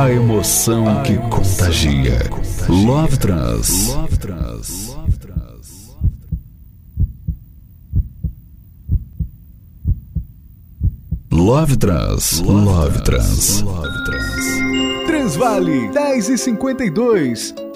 A emoção que contagia. Love Trans. Love Trans. Love Trans. Transvale 10h52.